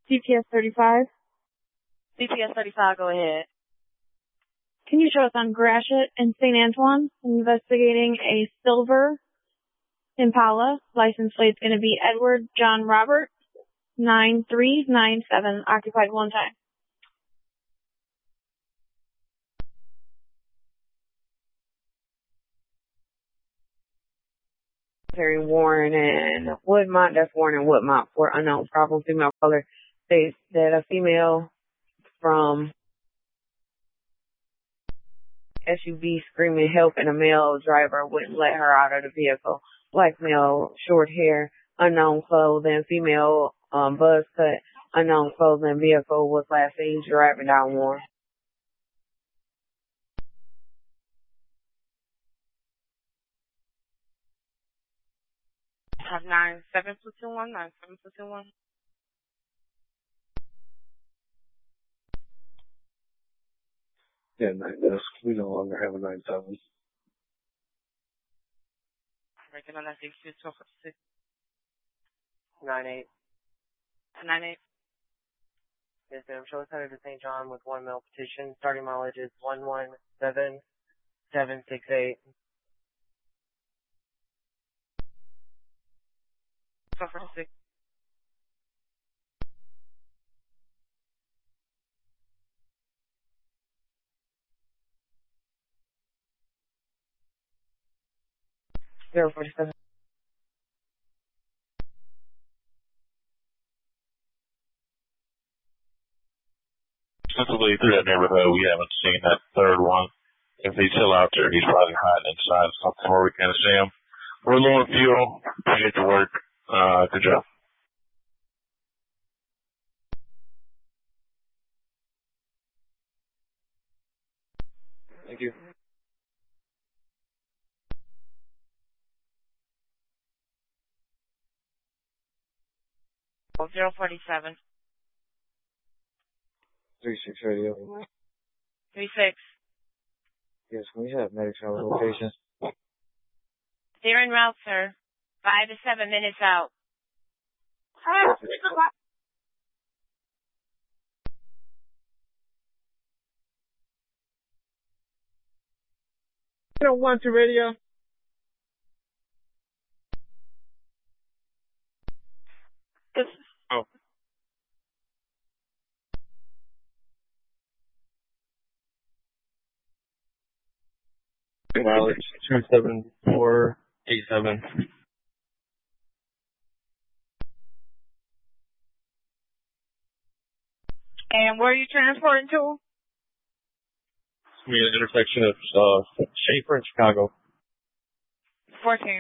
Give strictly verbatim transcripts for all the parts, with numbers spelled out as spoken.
C P S thirty-five. C P S thirty-five, go ahead. Can you show us on Gratiot and Saint Antoine investigating a silver Impala? License plate's going to be Edward John Robert, nine three nine seven, occupied one time. Terry Warren and Woodmont, that's Warren and Woodmont, for unknown problem. Female caller states that a female from S U V screaming help and a male driver wouldn't let her out of the vehicle. Black male, short hair, unknown clothing, female um, buzz cut, unknown clothing, vehicle was last seen driving down Warren. Have nine seven platoon one, nine seven platoon one. Yeah, nine desk. We no longer have a nine seven. Breaking on that six two twelve six. Nine eight. Nine eight. Yes, ma'am. Show us headed to Saint John with one mail petition. Starting mileage is one one seven seven six eight. Twelve six. Zero forty seven. Specifically through that neighborhood, we haven't seen that third one. If he's still out there, he's probably hiding inside something where we can't see him. We're low on fuel. Appreciate the work. Uh, good job. Thank you. Zero forty seven. Three six radio. Three six. Yes, we have medics on location. They're en route, sir. Five to seven minutes out. Zero one to radio. This Oh. Mileage two seven four eight seven. And where are you transporting to? We at the intersection of uh, Schaefer and Chicago. fourteen.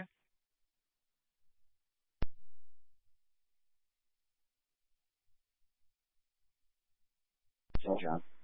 John.